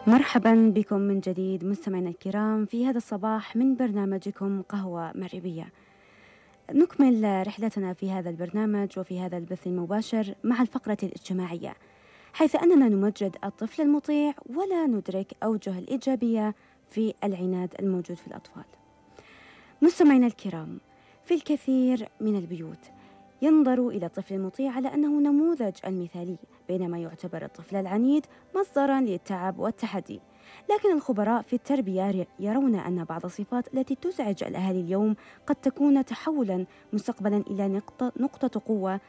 مرحبا بكم من جديد مستمعينا الكرام في هذا الصباح من برنامجكم قهوة مغربية. نكمل رحلتنا في هذا البرنامج وفي هذا البث المباشر مع الفقرة الاجتماعية، حيث أننا نمجد الطفل المطيع ولا ندرك أوجه الإيجابية في العناد الموجود في الأطفال. مستمعينا الكرام، في الكثير من البيوت ينظر إلى الطفل المطيع على أنه نموذج المثالي، بينما يعتبر الطفل العنيد مصدراً للتعب والتحدي. لكن الخبراء في التربية يرون أن بعض الصفات التي تزعج الأهالي اليوم قد تكون تحولاً مستقبلاً إلى نقطة قوة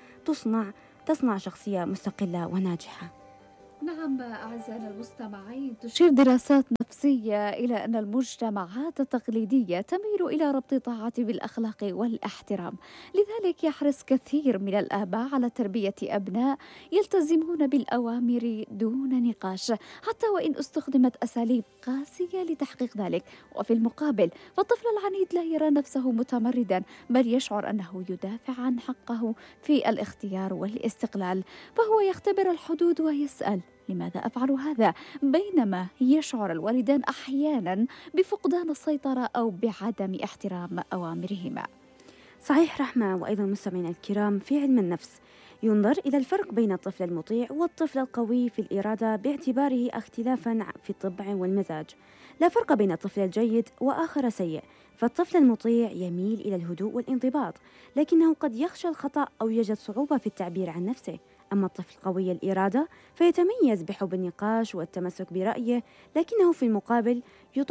تصنع شخصية مستقلة وناجحة. نعم أعزائنا المستمعين، تشير دراسات نفسية إلى أن المجتمعات التقليدية تميل إلى ربط الطاعة بالأخلاق والاحترام. لذلك يحرص كثير من الآباء على تربية أبناء يلتزمون بالأوامر دون نقاش، حتى وإن استخدمت أساليب قاسية لتحقيق ذلك. وفي المقابل فالطفل العنيد لا يرى نفسه متمردا، بل يشعر أنه يدافع عن حقه في الاختيار والاستقلال، فهو يختبر الحدود ويسأل: لماذا أفعل هذا؟ بينما يشعر الوالدان أحيانا بفقدان السيطرة أو بعدم احترام أوامرهما. صحيح رحمة. وأيضا مستمعينا الكرام، في علم النفس ينظر إلى الفرق بين الطفل المطيع والطفل القوي في الإرادة باعتباره اختلافا في الطبع والمزاج. لا فرق بين الطفل الجيد وآخر سيء، فالطفل المطيع يميل إلى الهدوء والانضباط، لكنه قد يخشى الخطأ أو يجد صعوبة في التعبير عن نفسه. أما الطفل قوي الإرادة فيتميز بحب النقاش والتمسك برأيه، لكنه في المقابل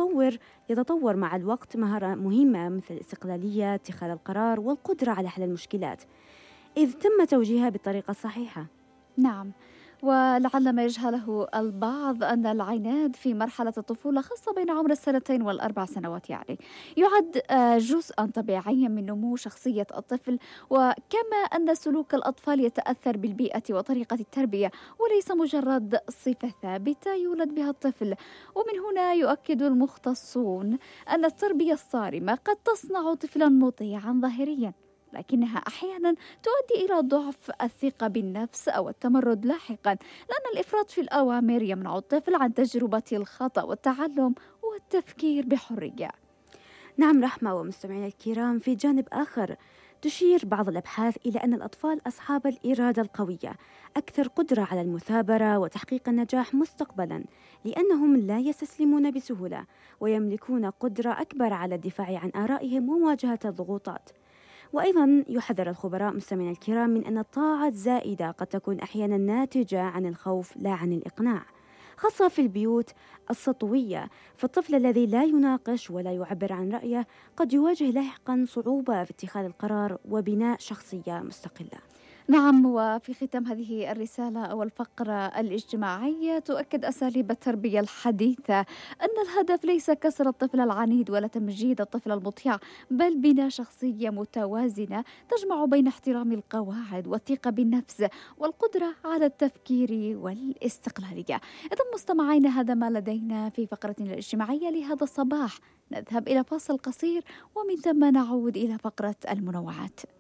يتطور مع الوقت مهارة مهمة مثل الاستقلالية، اتخاذ القرار والقدرة على حل المشكلات إذ تم توجيهها بالطريقة الصحيحة. نعم، ولعل ما يجهله البعض أن العناد في مرحلة الطفولة، خاصة بين عمر 2 و4 سنوات، يعد جزءا طبيعيا من نمو شخصية الطفل، وكما أن سلوك الأطفال يتأثر بالبيئة وطريقة التربية وليس مجرد صفة ثابتة يولد بها الطفل. ومن هنا يؤكد المختصون أن التربية الصارمة قد تصنع طفلا مطيعا ظاهريا، لكنها أحيانا تؤدي إلى ضعف الثقة بالنفس أو التمرد لاحقا، لأن الإفراط في الأوامر يمنع الطفل عن تجربة الخطأ والتعلم والتفكير بحرية. نعم رحمة ومستمعينا الكرام، في جانب آخر تشير بعض الأبحاث إلى أن الأطفال أصحاب الإرادة القوية أكثر قدرة على المثابرة وتحقيق النجاح مستقبلا، لأنهم لا يستسلمون بسهولة ويملكون قدرة أكبر على الدفاع عن آرائهم ومواجهة الضغوطات. وأيضا يحذر الخبراء مستمعينا الكرام من أن الطاعة الزائدة قد تكون أحيانا ناتجة عن الخوف لا عن الإقناع، خاصة في البيوت السطوية. فالطفل الذي لا يناقش ولا يعبر عن رأيه قد يواجه لاحقا صعوبة في اتخاذ القرار وبناء شخصية مستقلة. نعم، وفي ختام هذه الرسالة أو الفقرة الاجتماعية، تؤكد أساليب التربية الحديثة أن الهدف ليس كسر الطفل العنيد ولا تمجيد الطفل المطيع، بل بناء شخصية متوازنة تجمع بين احترام القواعد والثقة بالنفس والقدرة على التفكير والاستقلالية. إذا مستمعين، هذا ما لدينا في فقرتنا الاجتماعية لهذا الصباح. نذهب إلى فاصل قصير ومن ثم نعود إلى فقرة المنوعات.